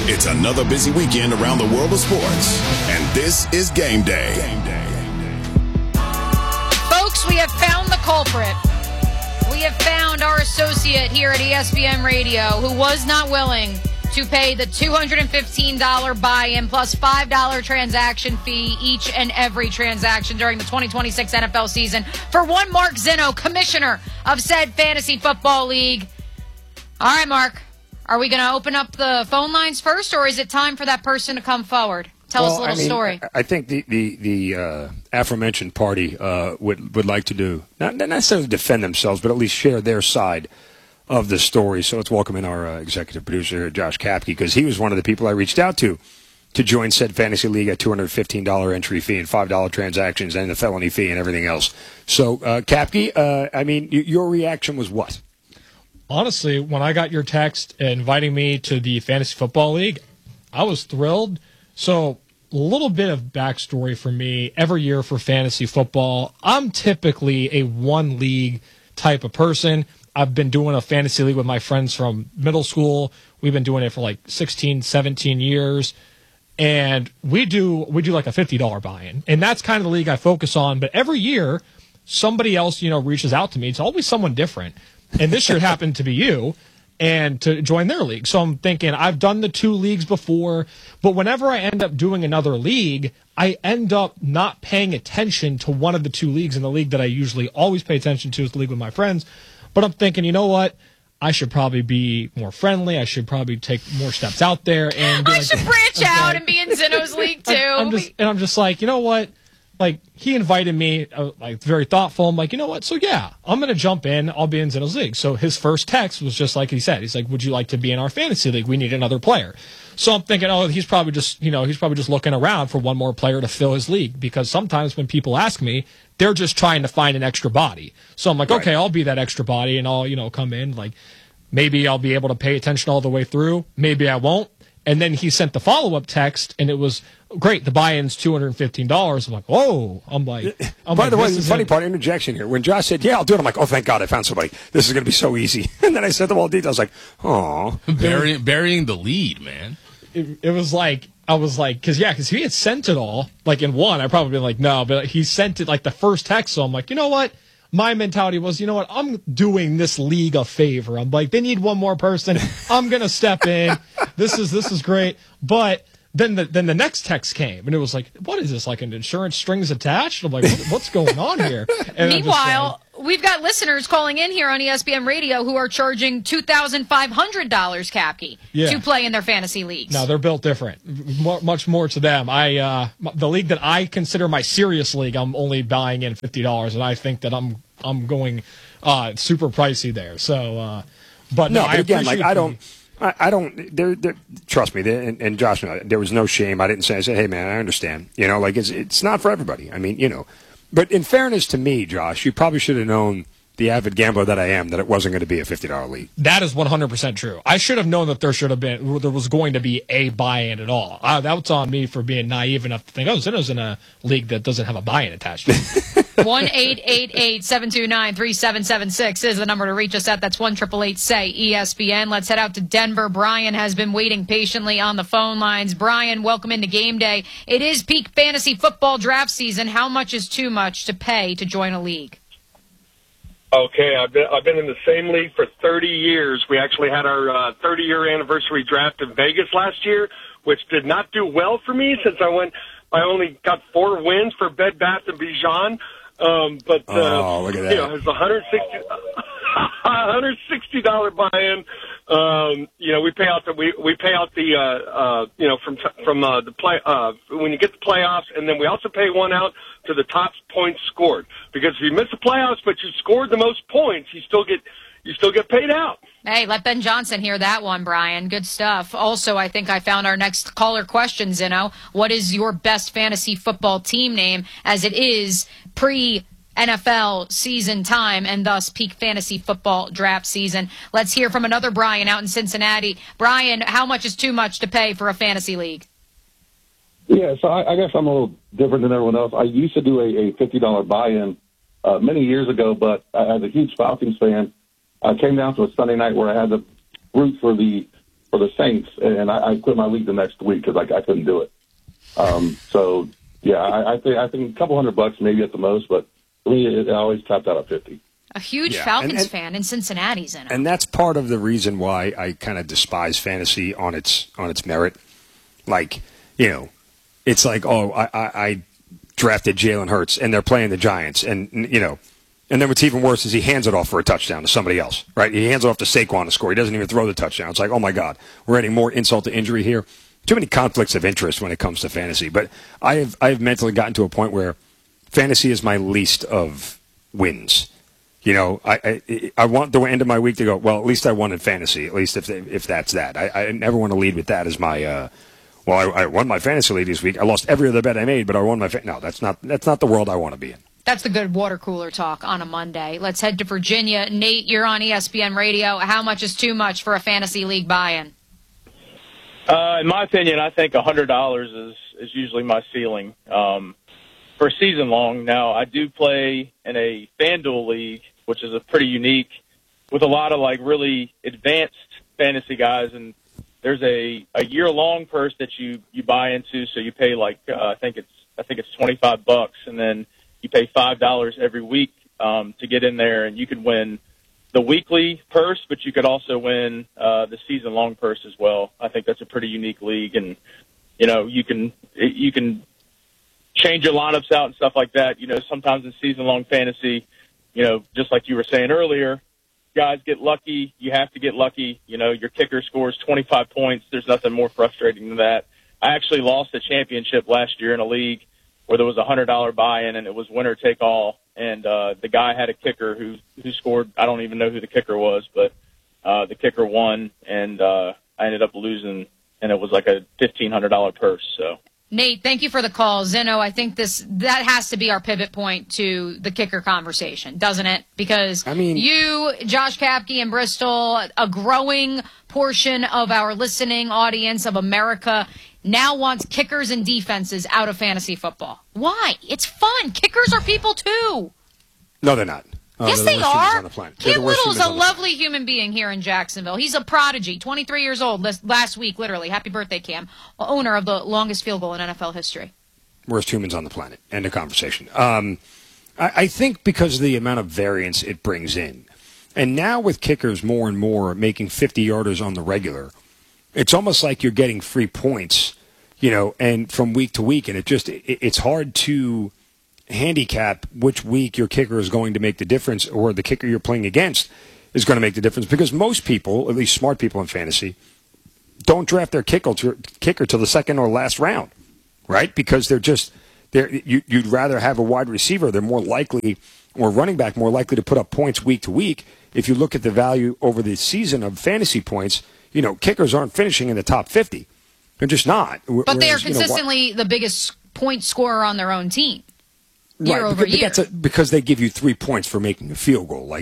It's another busy weekend around the world of sports, and this is Game Day. Folks, we have found the culprit. We have found our associate here at ESPN Radio who was not willing to pay the $215 buy-in plus $5 transaction fee each and every transaction during the 2026 NFL season for one Mark Zinno, commissioner of said fantasy football league. All right, Mark, are we going to open up the phone lines first, or is it time for that person to come forward? Tell us a little story. I think the aforementioned party would like to do, not necessarily defend themselves, but at least share their side of the story. So let's welcome in our executive producer, Josh Kapke, because he was one of the people I reached out to join said fantasy league at $215 entry fee and $5 transactions and the felony fee and everything else. So, Kapke, your reaction was what? Honestly, when I got your text inviting me to the fantasy football league, I was thrilled. So a little bit of backstory for me. Every year for fantasy football, I'm typically a one league type of person. I've been doing a fantasy league with my friends from middle school. We've been doing it for like 16, 17 years. And we do like a $50 buy-in. And that's kind of the league I focus on. But every year, somebody else, reaches out to me. It's always someone different. And this year it happened to be you, and to join their league. So I'm thinking, I've done the two leagues before, but whenever I end up doing another league, I end up not paying attention to one of the two leagues. In the league that I usually always pay attention to is the league with my friends. But I'm thinking, you know what? I should probably be more friendly. I should probably take more steps out there. And I should branch out and be in Zinno's league, too. I'm just like, you know what? Like, he invited me, very thoughtful. I'm like, you know what? So, yeah, I'm going to jump in. I'll be in Zinno's league. So his first text was just like he said. He's like, would you like to be in our fantasy league? We need another player. So I'm thinking, he's probably just looking around for one more player to fill his league. Because sometimes when people ask me, they're just trying to find an extra body. So I'm like, okay, I'll be that extra body and I'll, come in. Like, maybe I'll be able to pay attention all the way through. Maybe I won't. And then he sent the follow-up text, and it was, great, the buy-in's $215. I'm like, whoa. By the way, the funny part, interjection here. When Josh said, yeah, I'll do it, I'm like, oh, thank God I found somebody. This is going to be so easy. And then I said the whole details, like, oh. Burying the lead, man. It was like, I was like, because he had sent it all, like in one, I'd probably been like, no, but he sent it like the first text, so I'm like, you know what? My mentality was, you know what, I'm doing this league a favor. I'm like, they need one more person. I'm going to step in. This is great. But then the next text came, and it was like, what is this, like an insurance strings attached? I'm like, what's going on here? And meanwhile, we've got listeners calling in here on ESPN Radio who are charging $2,500, Kapke, to play in their fantasy leagues. No, they're built different. Much more to them. The league that I consider my serious league, I'm only buying in $50, and I think that I'm going super pricey there. So, but again, like I don't. Trust me, and Josh, there was no shame. I said, hey man, I understand. Like it's not for everybody. I mean, but in fairness to me, Josh, you probably should have known, the avid gambler that I am, that it wasn't going to be a $50 league. That is 100% true. I should have known that there was going to be a buy-in at all. That's on me for being naive enough to think, Zinno's in a league that doesn't have a buy-in attached to it. 1-888-729-3776 is the number to reach us at. That's 1-888-SAY-ESPN. Let's head out to Denver. Brian has been waiting patiently on the phone lines. Brian, welcome into Game Day. It is peak fantasy football draft season. How much is too much to pay to join a league? Okay, I've been in the same league for 30 years. We actually had our 30-year anniversary draft in Vegas last year, which did not do well for me since I only got 4 wins for Bed Bath & Beyond. Look at that. It was $160 buy-in. We pay out the when you get the playoffs, and then we also pay one out to the top points scored. Because if you miss the playoffs but you scored the most points, you still get paid out. Hey, let Ben Johnson hear that one, Brian. Good stuff. Also, I think I found our next caller question, Zinno. What is your best fantasy football team name, as it is pre-NFL season time and thus peak fantasy football draft season? Let's hear from another Brian out in Cincinnati. Brian, how much is too much to pay for a fantasy league? Yeah, so I guess I'm a little different than everyone else. I used to do a $50 buy-in many years ago, but as a huge Falcons fan, I came down to a Sunday night where I had to root for the for the Saints, and I quit my league the next week because I couldn't do it. So yeah, I think a couple $100 maybe at the most, but for me, it always topped out at 50. A huge Falcons fan in Cincinnati's in it. And that's part of the reason why I kind of despise fantasy on its merit. Like, it's like, I drafted Jalen Hurts, and they're playing the Giants, and then what's even worse is he hands it off for a touchdown to somebody else, right? He hands it off to Saquon to score. He doesn't even throw the touchdown. It's like, oh my God, we're adding more insult to injury here. Too many conflicts of interest when it comes to fantasy. But I have mentally gotten to a point where fantasy is my least of wins. I want the end of my week to go, well, at least I won in fantasy, at least if that's that. I never want to lead with that as my, I won my fantasy league this week. I lost every other bet I made, but I won my no, that's not the world I want to be in. That's the good water cooler talk on a Monday. Let's head to Virginia. Nate, you're on ESPN Radio. How much is too much for a fantasy league buy-in? In my opinion, I think $100 is usually my ceiling for season long. Now, I do play in a FanDuel league, which is a pretty unique, with a lot of really advanced fantasy guys, and there's a year-long purse that you buy into, so you pay I think it's $25, and then you pay $5 every week to get in there, and you can win the weekly purse, but you could also win the season-long purse as well. I think that's a pretty unique league, and you can change your lineups out and stuff like that. Sometimes in season-long fantasy, just like you were saying earlier, guys get lucky. You have to get lucky. Your kicker scores 25 points. There's nothing more frustrating than that. I actually lost a championship last year in a league where there was a $100 buy-in, and it was winner take all. And the guy had a kicker who scored. I don't even know who the kicker was, but the kicker won, and I ended up losing, and it was like a $1,500 purse. So, Nate, thank you for the call. Zeno, I think that has to be our pivot point to the kicker conversation, doesn't it? Because you, Josh Kapke, and Bristol, a growing portion of our listening audience of America now wants kickers and defenses out of fantasy football. Why? It's fun. Kickers are people too. No, they're not. Yes, they are. Cam Little's a lovely human being here in Jacksonville. He's a prodigy, 23 years old last week, literally. Happy birthday, Cam. Owner of the longest field goal in NFL history. Worst humans on the planet. End of conversation. I think because of the amount of variance it brings in. And now with kickers more and more making 50-yarders on the regular, it's almost like you're getting free points, and from week to week. And it's hard to handicap which week your kicker is going to make the difference or the kicker you're playing against is going to make the difference, because most people, at least smart people in fantasy, don't draft their kicker till the second or last round, right? Because you'd rather have a wide receiver. They're more likely, or running back, more likely to put up points week to week. If you look at the value over the season of fantasy points, kickers aren't finishing in the top 50. They're just not. But they are consistently the biggest point scorer on their own team. Year over year. Because they give you 3 points for making a field goal.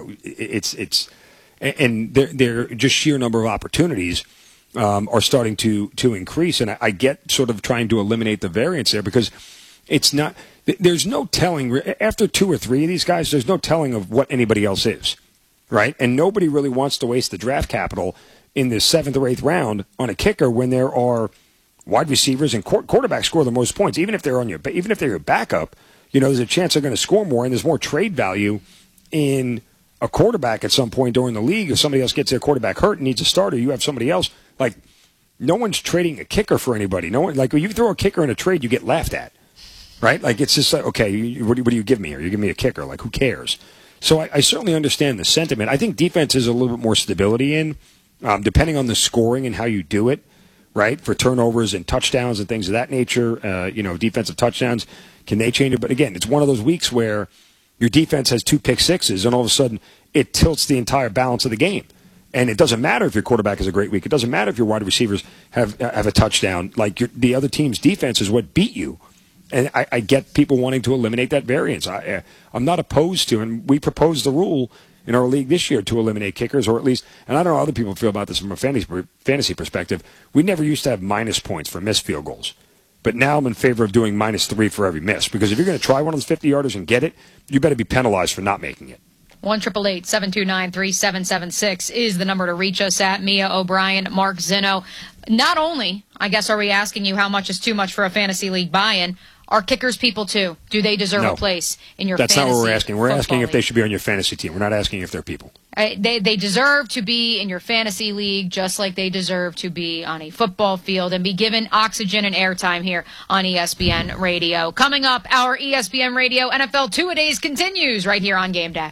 And their just sheer number of opportunities are starting to increase. And I get sort of trying to eliminate the variance there, because it's not. There's no telling after 2 or 3 of these guys. There's no telling of what anybody else is, right? And nobody really wants to waste the draft capital in the 7th or 8th round on a kicker when there are wide receivers and quarterbacks score the most points, even if they're your backup. There's a chance they're going to score more, and there's more trade value in a quarterback at some point during the league. If somebody else gets their quarterback hurt and needs a starter, you have somebody else. No one's trading a kicker for anybody. No one, when you throw a kicker in a trade, you get laughed at, right? It's just okay, what do you give me here? You give me a kicker. Who cares? So I certainly understand the sentiment. I think defense is a little bit more stability in, depending on the scoring and how you do it, right? For turnovers and touchdowns and things of that nature, defensive touchdowns. Can they change it? But again, it's one of those weeks where your defense has 2 pick sixes, and all of a sudden it tilts the entire balance of the game. And it doesn't matter if your quarterback has a great week. It doesn't matter if your wide receivers have a touchdown. The other team's defense is what beat you. And I get people wanting to eliminate that variance. I'm not opposed to, and we proposed the rule in our league this year to eliminate kickers, or at least, and I don't know how other people feel about this from a fantasy perspective, we never used to have minus points for missed field goals. But now I'm in favor of doing -3 for every miss. Because if you're going to try one of those 50-yarders and get it, you better be penalized for not making it. 1-888-729-3776 is the number to reach us at. Mia O'Brien, Mark Zinno. Not only, I guess, are we asking you how much is too much for a fantasy league buy-in, are kickers people too? Do they deserve a place in your fantasy? That's not what we're asking. We're asking if league? they should be on your fantasy team. We're not asking if they're people. They deserve to be in your fantasy league just like they deserve to be on a football field and be given oxygen and airtime here on ESPN Radio. Coming up, our ESPN Radio NFL Two-A-Days continues right here on Game Day.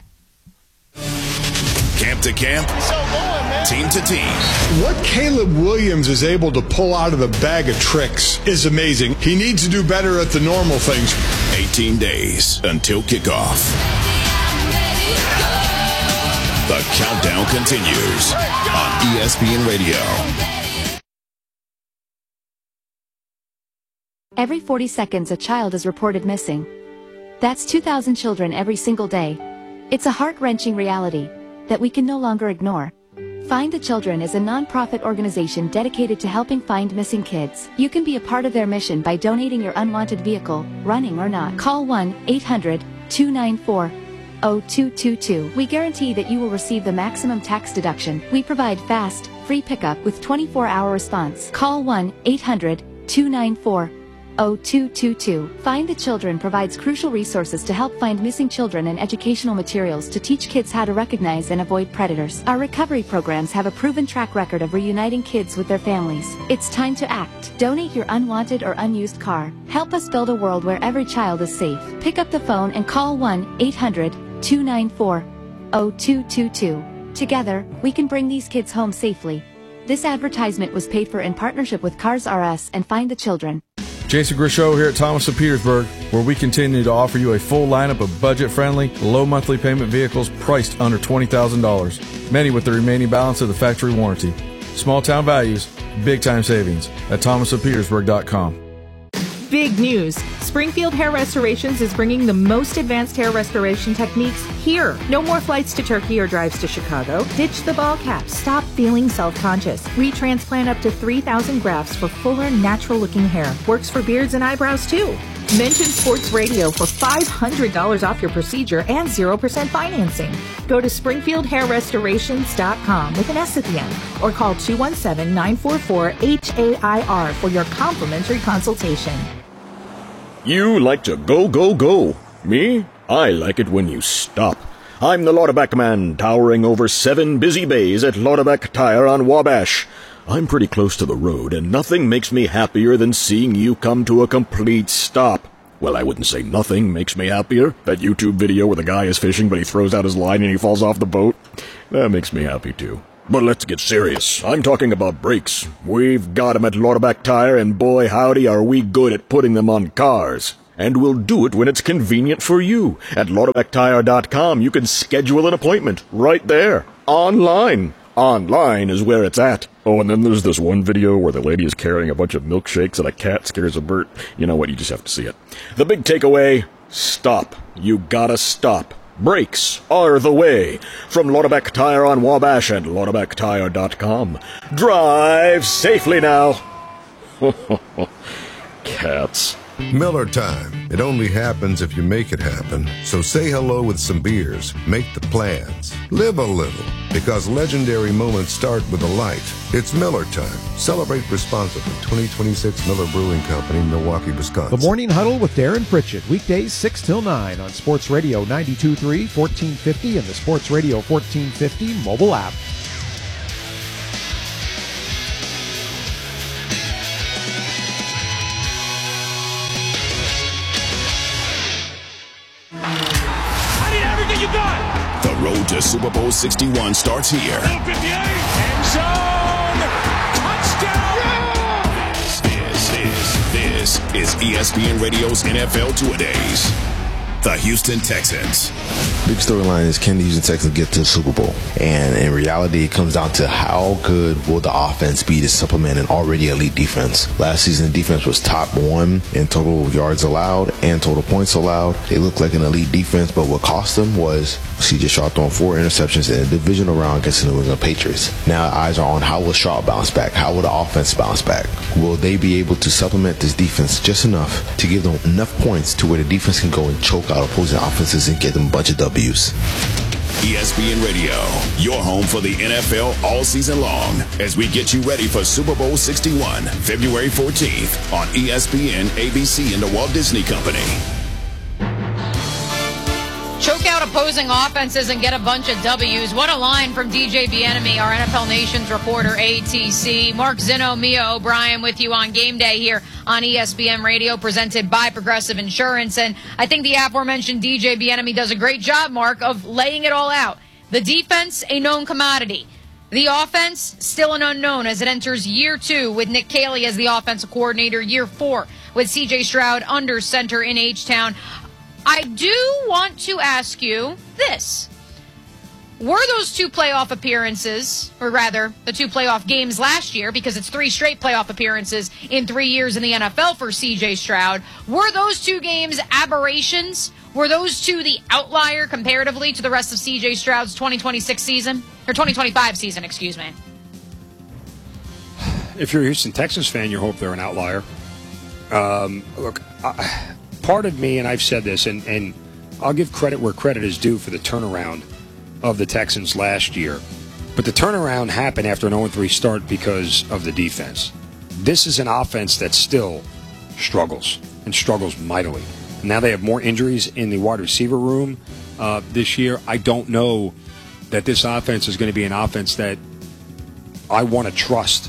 Camp to camp, team to team. What Caleb Williams is able to pull out of the bag of tricks is amazing. He needs to do better at the normal things. 18 days until kickoff. The countdown continues on ESPN Radio. Every 40 seconds, a child is reported missing. That's 2,000 children every single day. It's a heart-wrenching reality that we can no longer ignore. Find the Children is a non-profit organization dedicated to helping find missing kids. You can be a part of their mission by donating your unwanted vehicle, running or not. Call 1-800-294-0222. We guarantee that you will receive the maximum tax deduction. We provide fast, free pickup with 24-hour response. Call 1-800-294-0222. Find the Children provides crucial resources to help find missing children and educational materials to teach kids how to recognize and avoid predators. Our recovery programs have a proven track record of reuniting kids with their families. It's time to act. Donate your unwanted or unused car. Help us build a world where every child is safe. Pick up the phone and call 1-800-294-0222. Together, we can bring these kids home safely. This advertisement was paid for in partnership with Cars R Us and Find the Children. Jason Grishow here at Thomas of Petersburg, where we continue to offer you a full lineup of budget-friendly, low monthly payment vehicles priced under $20,000, many with the remaining balance of the factory warranty. Small-town values, big-time savings at thomasofpetersburg.com. Big news. Springfield Hair Restorations is bringing the most advanced hair restoration techniques here. No more flights to Turkey or drives to Chicago. Ditch the ball cap. Stop feeling self-conscious. Retransplant up to 3,000 grafts for fuller, natural-looking hair. Works for beards and eyebrows, too. Mention Sports Radio for $500 off your procedure and 0% financing. Go to SpringfieldHairRestorations.com with an S at the end, or call 217-944-HAIR for your complimentary consultation. You like to go, go, go. Me? I like it when you stop. I'm the Lauterbach man, towering over 7 busy bays at Lauterbach Tire on Wabash. I'm pretty close to the road, and nothing makes me happier than seeing you come to a complete stop. Well, I wouldn't say nothing makes me happier. That YouTube video where the guy is fishing, but he throws out his line and he falls off the boat. That makes me happy, too. But let's get serious. I'm talking about brakes. We've got 'em at Lauterbach Tire, and boy howdy are we good at putting them on cars. And we'll do it when it's convenient for you. At LauterbachTire.com, you can schedule an appointment right there, online. Online is where it's at. Oh, and then there's this one video where the lady is carrying a bunch of milkshakes and a cat scares a bird. You know what? You just have to see it. The big takeaway, stop. You gotta stop. Brakes are the way. From Lauterbach Tire on Wabash and LauterbachTire.com. Drive safely now. Cats. Miller time. It only happens if you make it happen. So say hello with some beers. Make the plans. Live a little. Because legendary moments start with a light. It's Miller time. Celebrate responsibly. 2026 Miller Brewing Company, Milwaukee, Wisconsin. The Morning Huddle with Darren Pritchett. Weekdays 6 till 9 on Sports Radio 92.3, 1450, and the Sports Radio 1450 mobile app. The road to Super Bowl 61 starts here. 58, end zone, touchdown! This is ESPN Radio's NFL Two-A-Days. The Houston Texans. Big storyline is, can the Houston Texans get to the Super Bowl? And in reality, it comes down to how good will the offense be to supplement an already elite defense. Last season, the defense was top 1 in total yards allowed and total points allowed. They looked like an elite defense, but what cost them was C.J. Stroud throwing 4 interceptions in a divisional round against the New England Patriots. Now eyes are on how will Stroud bounce back? How will the offense bounce back? Will they be able to supplement this defense just enough to give them enough points to where the defense can go and choke out opposing offenses and get them a bunch of W's? ESPN Radio, your home for the NFL all season long, as we get you ready for Super Bowl 61, February 14th on ESPN, ABC, and the Walt Disney Company. Choke out opposing offenses and get a bunch of W's. What a line from DJ Bieniemy, our NFL Nations reporter, ATC. Mark Zinno, Mia O'Brien with you on Game Day here on ESPN Radio, presented by Progressive Insurance. And I think the aforementioned DJ Bieniemy does a great job, Mark, of laying it all out. The defense, a known commodity. The offense, still an unknown as it enters year 2 with Nick Caley as the offensive coordinator, year 4 with C.J. Stroud under center in H-Town. I do want to ask you this. Were those 2 playoff appearances, or rather, the 2 playoff games last year, because it's 3 straight playoff appearances in 3 years in the NFL for C.J. Stroud, were those 2 games aberrations? Were those 2 the outlier comparatively to the rest of C.J. Stroud's 2026 season? Or 2025 season, excuse me. If you're a Houston Texans fan, you hope they're an outlier. Look, part of me, and I've said this, and I'll give credit where credit is due for the turnaround of the Texans last year. But the turnaround happened after an 0-3 start because of the defense. This is an offense that still struggles, and struggles mightily. Now they have more injuries in the wide receiver room this year. I don't know that this offense is going to be an offense that I want to trust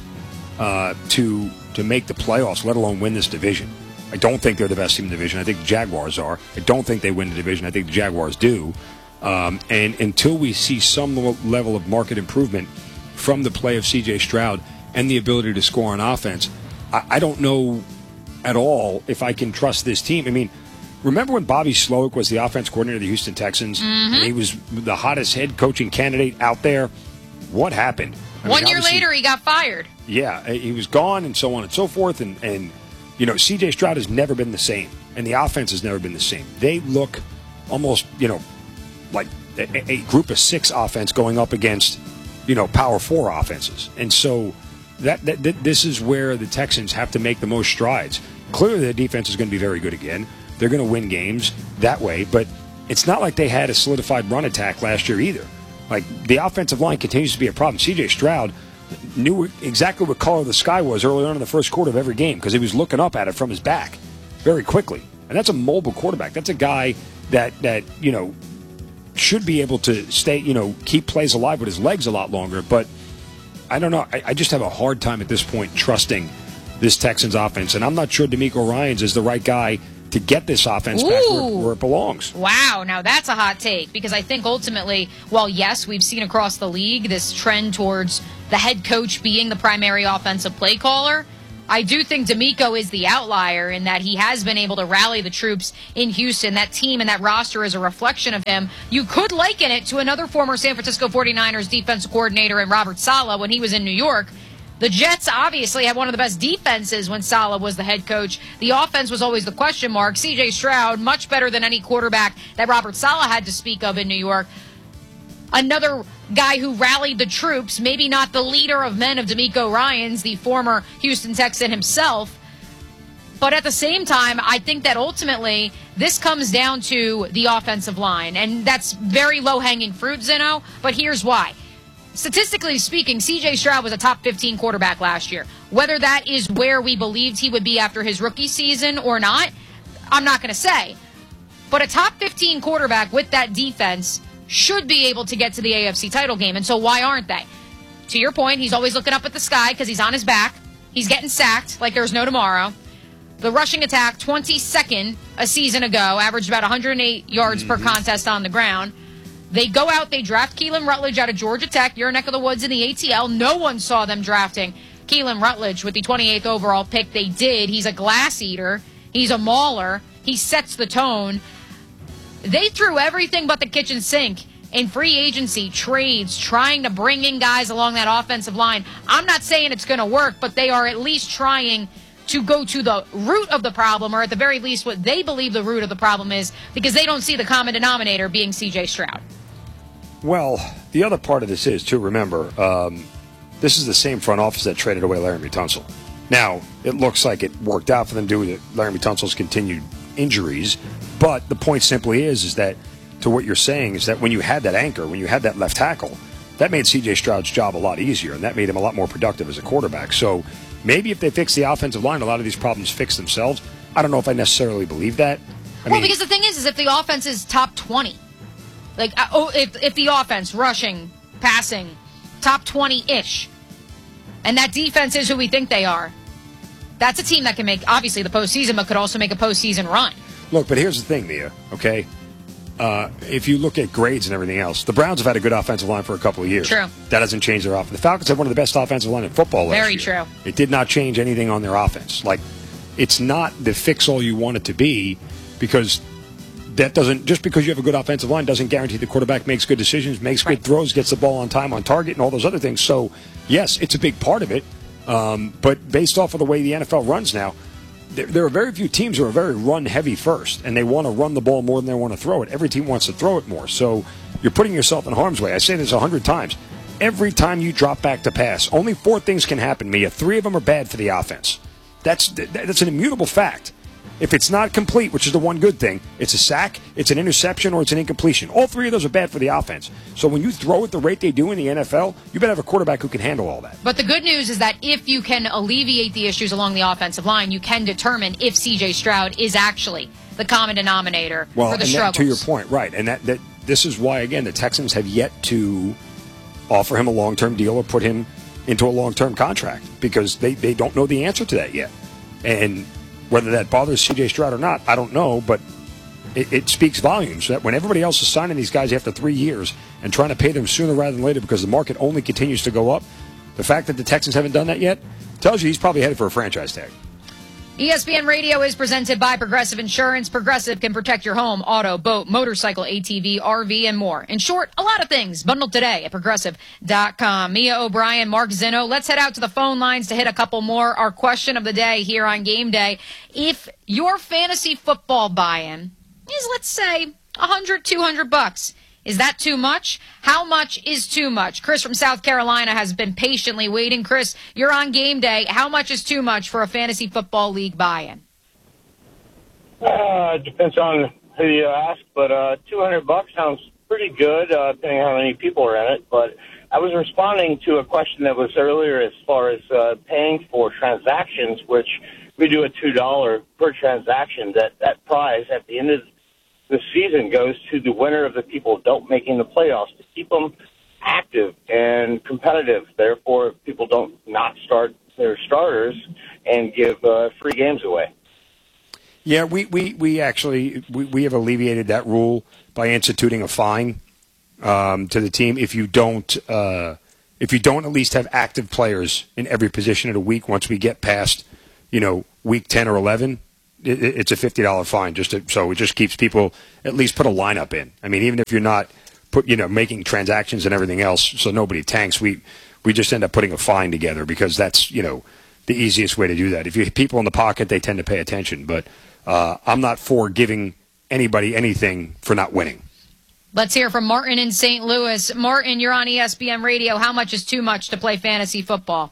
to make the playoffs, let alone win this division. I don't think they're the best team in the division. I think the Jaguars are. I don't think they win the division. I think the Jaguars do. And until we see some level of market improvement from the play of C.J. Stroud and the ability to score on offense, I don't know at all if I can trust this team. I mean, remember when Bobby Slowick was the offense coordinator of the Houston Texans? Mm-hmm. And he was the hottest head coaching candidate out there? What happened? 1 year later, he got fired. Yeah, he was gone and so on and so forth. And you know, C.J. Stroud has never been the same, and the offense has never been the same. They look almost, like a group of 6 offense going up against, Power 4 offenses. And so this is where the Texans have to make the most strides. Clearly, the defense is going to be very good again. They're going to win games that way, but it's not like they had a solidified run attack last year either. Like, the offensive line continues to be a problem. C.J. Stroud knew exactly what color the sky was early on in the first quarter of every game because he was looking up at it from his back very quickly. And that's a mobile quarterback. That's a guy that should be able to stay, keep plays alive with his legs a lot longer. But I don't know. I just have a hard time at this point trusting this Texans offense. And I'm not sure DeMeco Ryans is the right guy to get this offense back where it belongs. Wow, now that's a hot take, because I think ultimately, while yes, we've seen across the league this trend towards the head coach being the primary offensive play caller, I do think DeMeco is the outlier in that he has been able to rally the troops in Houston. That team and that roster is a reflection of him. You could liken it to another former San Francisco 49ers defensive coordinator in Robert Saleh when he was in New York. The Jets obviously had one of the best defenses when Saleh was the head coach. The offense was always the question mark. C.J. Stroud, much better than any quarterback that Robert Saleh had to speak of in New York. Another guy who rallied the troops, maybe not the leader of men of DeMeco Ryans, the former Houston Texan himself. But at the same time, I think that ultimately this comes down to the offensive line. And that's very low-hanging fruit, Zinno, but here's why. Statistically speaking, C.J. Stroud was a top 15 quarterback last year. Whether that is where we believed he would be after his rookie season or not, I'm not going to say. But a top 15 quarterback with that defense should be able to get to the AFC title game. And so why aren't they? To your point, he's always looking up at the sky because he's on his back. He's getting sacked like there's no tomorrow. The rushing attack, 22nd a season ago, averaged about 108 yards per contest on the ground. They go out, they draft Keelan Rutledge out of Georgia Tech, your neck of the woods in the ATL. No one saw them drafting Keelan Rutledge with the 28th overall pick. They did. He's a glass eater. He's a mauler. He sets the tone. They threw everything but the kitchen sink in free agency, trades, trying to bring in guys along that offensive line. I'm not saying it's going to work, but they are at least trying to go to the root of the problem, or at the very least what they believe the root of the problem is, because they don't see the common denominator being C.J. Stroud. Well, the other part of this is, too, remember, this is the same front office that traded away Laremy Tunsil. Now, it looks like it worked out for them due to Laremy Tunsil's continued injuries, but the point simply is that to what you're saying is that when you had that anchor, when you had that left tackle, that made C.J. Stroud's job a lot easier, and that made him a lot more productive as a quarterback. So maybe if they fix the offensive line, a lot of these problems fix themselves. I don't know if I necessarily believe that. I mean, because the thing is if the offense is top 20, like, if the offense, rushing, passing, top 20-ish, and that defense is who we think they are, that's a team that can make, obviously, the postseason, but could also make a postseason run. Look, but here's the thing, Mia, okay? If you look at grades and everything else, the Browns have had a good offensive line for a couple of years. True. That doesn't change their offense. The Falcons have one of the best offensive line in football last year. Very true. It did not change anything on their offense. Like, it's not the fix-all you want it to be, because that doesn't, just because you have a good offensive line doesn't guarantee the quarterback makes good decisions, makes good throws, gets the ball on time, on target, and all those other things. So, yes, it's a big part of it. But based off of the way the NFL runs now, there are very few teams who are very run-heavy first, and they want to run the ball more than they want to throw it. Every team wants to throw it more. So you're putting yourself in harm's way. I say this 100 times. Every time you drop back to pass, only 4 things can happen, Mia. 3 of them are bad for the offense. That's an immutable fact. If it's not complete, which is the one good thing, it's a sack, it's an interception, or it's an incompletion. All 3 of those are bad for the offense. So when you throw at the rate they do in the NFL, you better have a quarterback who can handle all that. But the good news is that if you can alleviate the issues along the offensive line, you can determine if C.J. Stroud is actually the common denominator for the struggles. To your point, right. And that this is why, again, the Texans have yet to offer him a long-term deal or put him into a long-term contract, because they don't know the answer to that yet. And whether that bothers C.J. Stroud or not, I don't know, but it speaks volumes that when everybody else is signing these guys after 3 years and trying to pay them sooner rather than later because the market only continues to go up, the fact that the Texans haven't done that yet tells you he's probably headed for a franchise tag. ESPN Radio is presented by Progressive Insurance. Progressive can protect your home, auto, boat, motorcycle, ATV, RV, and more. In short, a lot of things. Bundled today at Progressive.com. Mia O'Brien, Mark Zinno. Let's head out to the phone lines to hit a couple more. Our question of the day here on Game Day. If your fantasy football buy-in is, let's say, $100, $200, is that too much? How much is too much? Chris from South Carolina has been patiently waiting. Chris, you're on Game Day. How much is too much for a fantasy football league buy-in? Depends on who you ask, but $200 sounds pretty good, depending on how many people are in it. But I was responding to a question that was earlier as far as paying for transactions, which we do a $2 per transaction. That prize at the end of the season goes to the winner of the people who don't making the playoffs, to keep them active and competitive. Therefore, people don't not start their starters and give free games away. Yeah, we actually have alleviated that rule by instituting a fine to the team if you don't at least have active players in every position of the week. Once we get past week 10 or 11. It's a $50 fine, so it just keeps people at least put a lineup in. I mean, even if you're not making transactions and everything else, so nobody tanks, we just end up putting a fine together, because that's the easiest way to do that. If you have people in the pocket, they tend to pay attention. But I'm not for giving anybody anything for not winning. Let's hear from Martin in St. Louis. Martin, you're on ESPN Radio. How much is too much to play fantasy football?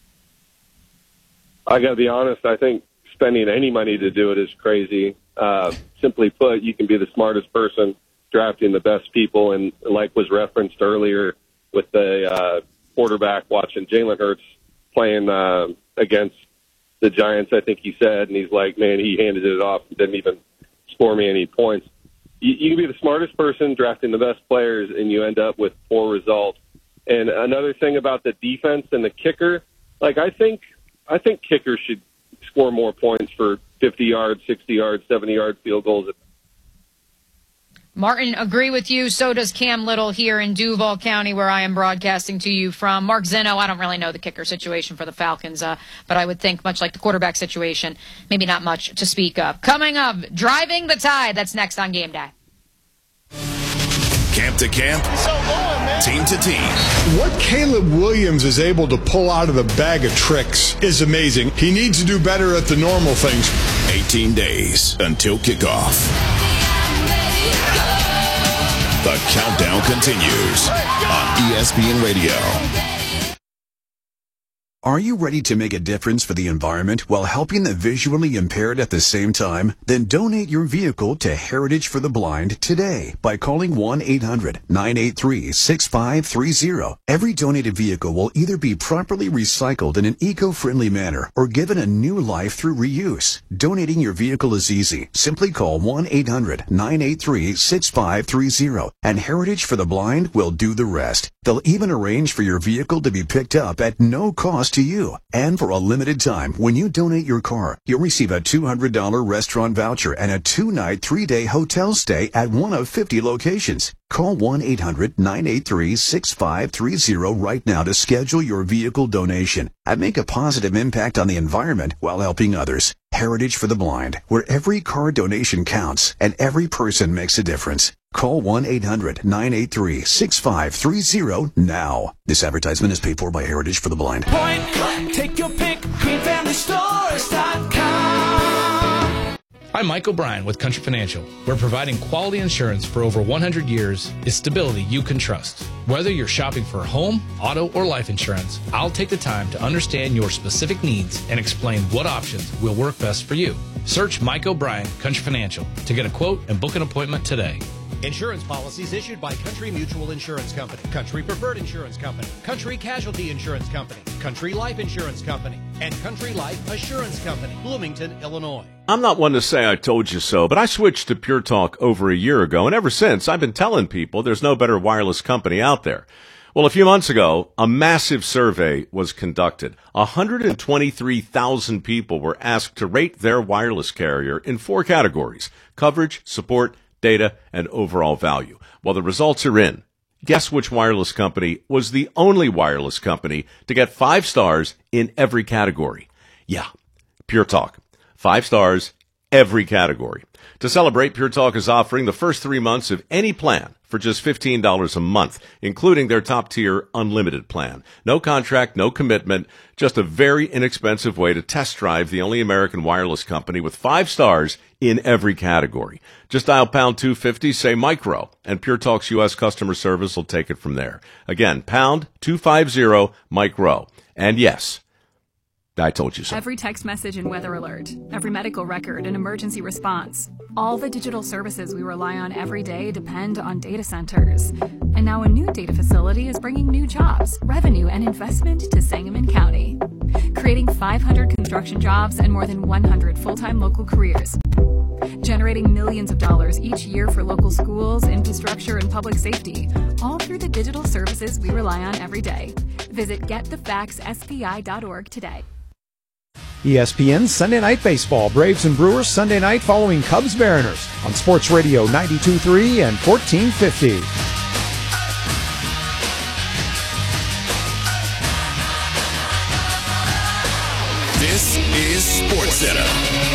I got to be honest. I think spending any money to do it is crazy. Simply put, you can be the smartest person drafting the best people, and like was referenced earlier with the quarterback watching Jalen Hurts playing against the Giants, I think he said, and he's like, man, he handed it off and didn't even score me any points. You can be the smartest person drafting the best players, and you end up with poor results. And another thing about the defense and the kicker, like I think kickers should score more points for 50 yards, 60 yards, 70-yard field goals. Martin, agree with you. So does Cam Little here in Duval County, where I am broadcasting to you from. Mark Zinno, I don't really know the kicker situation for the Falcons, but I would think much like the quarterback situation, maybe not much to speak of. Coming up, Driving the Tide. That's next on Game Day. Camp to camp, team to team. What Caleb Williams is able to pull out of the bag of tricks is amazing. He needs to do better at the normal things. 18 days until kickoff. The countdown continues on ESPN Radio. Are you ready to make a difference for the environment while helping the visually impaired at the same time? Then donate your vehicle to Heritage for the Blind today by calling 1-800-983-6530. Every donated vehicle will either be properly recycled in an eco-friendly manner or given a new life through reuse. Donating your vehicle is easy. Simply call 1-800-983-6530 and Heritage for the Blind will do the rest. They'll even arrange for your vehicle to be picked up at no cost to you. And for a limited time, when you donate your car, you'll receive a $200 restaurant voucher and a 2-night, 3-day hotel stay at one of 50 locations. Call 1-800-983-6530 right now to schedule your vehicle donation and make a positive impact on the environment while helping others. Heritage for the Blind, where every car donation counts and every person makes a difference. Call 1-800-983-6530 now. This advertisement is paid for by Heritage for the Blind. Take your pick, greenfamilystores.com. I'm Mike O'Brien with Country Financial, where providing quality insurance for over 100 years is stability you can trust. Whether you're shopping for home, auto, or life insurance, I'll take the time to understand your specific needs and explain what options will work best for you. Search Mike O'Brien Country Financial to get a quote and book an appointment today. Insurance policies issued by Country Mutual Insurance Company, Country Preferred Insurance Company, Country Casualty Insurance Company, Country Life Insurance Company, and Country Life Assurance Company, Bloomington, Illinois. I'm not one to say I told you so, but I switched to Pure Talk over a year ago, and ever since I've been telling people there's no better wireless company out there. Well, a few months ago, a massive survey was conducted. 123,000 people were asked to rate their wireless carrier in 4 categories: coverage, support, data, and overall value. Well, the results are in. Guess which wireless company was the only wireless company to get 5 stars in every category? Yeah, Pure Talk. 5 stars, every category. To celebrate, Pure Talk is offering the first 3 months of any plan for just $15 a month, including their top-tier unlimited plan. No contract, no commitment, just a very inexpensive way to test drive the only American wireless company with 5 stars in every category. Just dial pound 250, say micro, and Pure Talk's U.S. customer service will take it from there. Again, pound 250 micro. And yes, I told you so. Every text message and weather alert, every medical record and emergency response. All the digital services we rely on every day depend on data centers. And now a new data facility is bringing new jobs, revenue, and investment to Sangamon County, creating 500 construction jobs and more than 100 full-time local careers, generating millions of dollars each year for local schools, infrastructure, and public safety, all through the digital services we rely on every day. Visit getthefaxspi.org today. ESPN Sunday Night Baseball. Braves and Brewers Sunday night following Cubs Mariners on Sports Radio 92.3 and 1450. This is SportsCenter.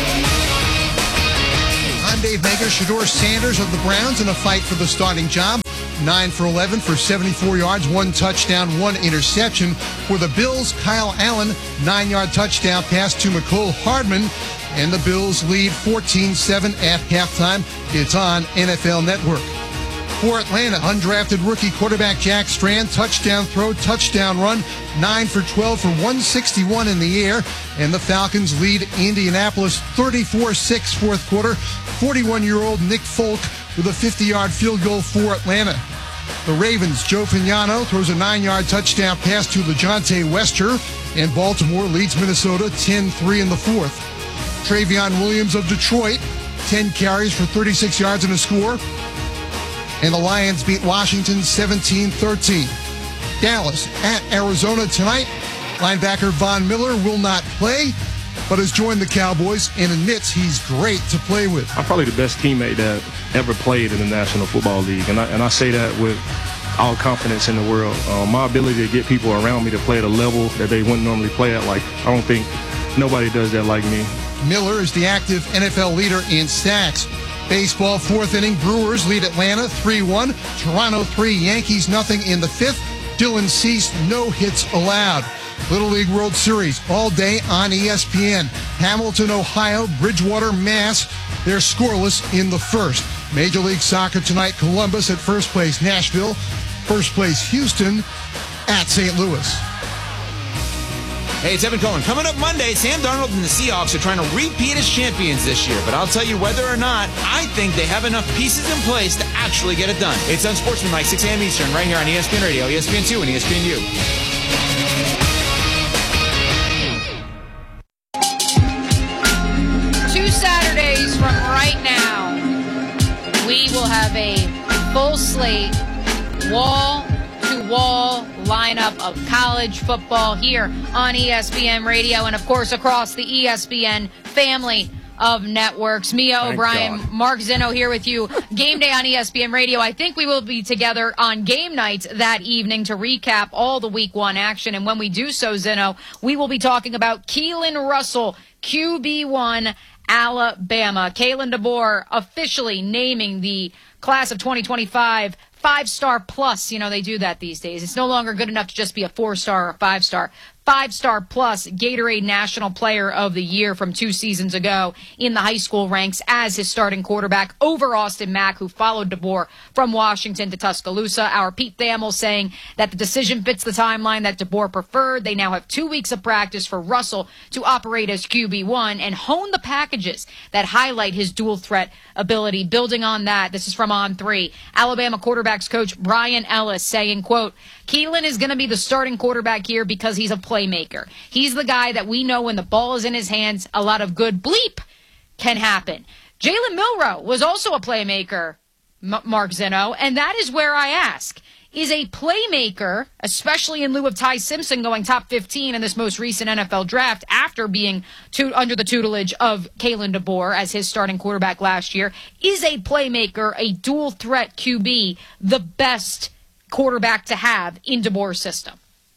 I'm Dave Baker. Shedeur Sanders of the Browns in a fight for the starting job. 9 for 11 for 74 yards, 1 touchdown, 1 interception. For the Bills, Kyle Allen, 9-yard touchdown pass to McCole Hardman. And the Bills lead 14-7 at halftime. It's on NFL Network. For Atlanta, undrafted rookie quarterback Jack Strand, touchdown throw, touchdown run, 9 for 12 for 161 in the air. And the Falcons lead Indianapolis 34-6 fourth quarter. 41-year-old Nick Folk with a 50-yard field goal for Atlanta. The Ravens, Joe Fagnano throws a 9-yard touchdown pass to LeJontay Wester, and Baltimore leads Minnesota 10-3 in the fourth. Travion Williams of Detroit, 10 carries for 36 yards and a score. And the Lions beat Washington 17-13. Dallas at Arizona tonight. Linebacker Von Miller will not play, but has joined the Cowboys and admits he's great to play with. I'm probably the best teammate that ever played in the National Football League, and I say that with all confidence in the world. My ability to get people around me to play at a level that they wouldn't normally play at, like, I don't think nobody does that like me. Miller is the active NFL leader in sacks. Baseball, fourth inning, Brewers lead Atlanta 3-1. Toronto 3, Yankees nothing in the fifth. Dylan Cease, no hits allowed. Little League World Series all day on ESPN. Hamilton, Ohio, Bridgewater, Mass. They're scoreless in the first. Major League Soccer tonight, Columbus at first place, Nashville. First place, Houston at St. Louis. Hey, it's Evan Cohen. Coming up Monday, Sam Darnold and the Seahawks are trying to repeat as champions this year. But I'll tell you whether or not, I think they have enough pieces in place to actually get it done. It's Unsportsmanlike, 6 a.m. Eastern, right here on ESPN Radio, ESPN2, and ESPNU. Saturdays from right now, we will have a full slate, wall-to-wall lineup of college football here on ESPN Radio and, of course, across the ESPN family of networks. Mia O'Brien, Mark Zinno here with you. Game day on ESPN Radio. I think we will be together on game nights that evening to recap all the Week 1 action. And when we do so, Zinno, we will be talking about Keelan Russell, QB1, Alabama. Kalen DeBoer officially naming the class of 2025 5-star plus. You know, they do that these days. It's no longer good enough to just be a 4-star or a 5-star. 5-star plus Gatorade National Player of the Year from 2 seasons ago in the high school ranks as his starting quarterback over Austin Mack, who followed DeBoer from Washington to Tuscaloosa. Our Pete Thamel saying that the decision fits the timeline that DeBoer preferred. They now have 2 weeks of practice for Russell to operate as QB1 and hone the packages that highlight his dual threat ability. Building on that, this is from On3. Alabama quarterbacks coach Brian Ellis saying, quote, Keelan is going to be the starting quarterback here because he's a playmaker. He's the guy that we know when the ball is in his hands, a lot of good bleep can happen. Jalen Milroe was also a playmaker, Mark Zinno, and that is where I ask, is a playmaker, especially in lieu of Ty Simpson going top 15 in this most recent NFL draft after being under the tutelage of Kalen DeBoer as his starting quarterback last year, is a playmaker, a dual threat QB, the best quarterback to have in DeBoer's system?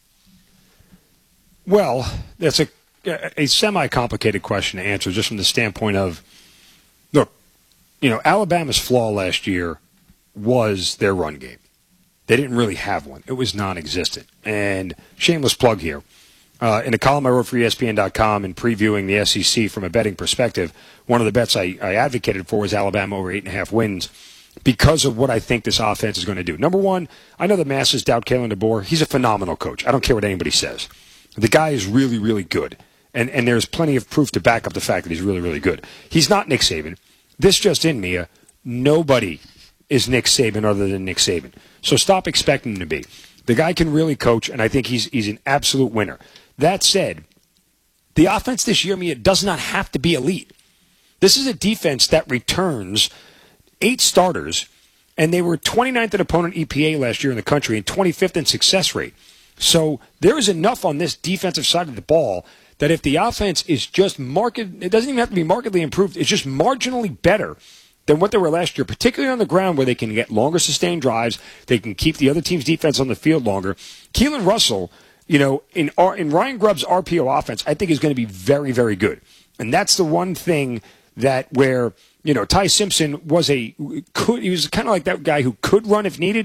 Well, that's a semi-complicated question to answer just from the standpoint of, look, you know, Alabama's flaw last year was their run game. They didn't really have one. It was non-existent. And shameless plug here. In a column I wrote for ESPN.com and previewing the SEC from a betting perspective, one of the bets I advocated for was Alabama over 8.5 wins because of what I think this offense is going to do. Number one, I know the masses doubt Kalen DeBoer. He's a phenomenal coach. I don't care what anybody says. The guy is really, really good. And there's plenty of proof to back up the fact that he's really, really good. He's not Nick Saban. This just in, Mia. Nobody is Nick Saban other than Nick Saban. So stop expecting him to be. The guy can really coach, and I think he's an absolute winner. That said, the offense this year, Mia, does not have to be elite. This is a defense that returns 8 starters, and they were 29th in opponent EPA last year in the country and 25th in success rate. So there is enough on this defensive side of the ball that if the offense is just it doesn't even have to be markedly improved, it's just marginally better than what they were last year, particularly on the ground where they can get longer sustained drives, they can keep the other team's defense on the field longer. Keelan Russell, you know, in Ryan Grubb's RPO offense, I think is going to be very, very good. And that's the one thing that where, you know, Ty Simpson he was kind of like that guy who could run if needed.